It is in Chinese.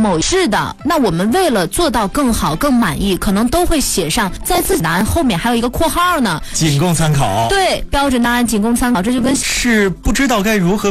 某是的，那我们为了做到更好更满意，可能都会写上在自己答案后面还有一个括号呢， 仅供参考。 对，标准答案仅供参考，这就跟是不知道该如何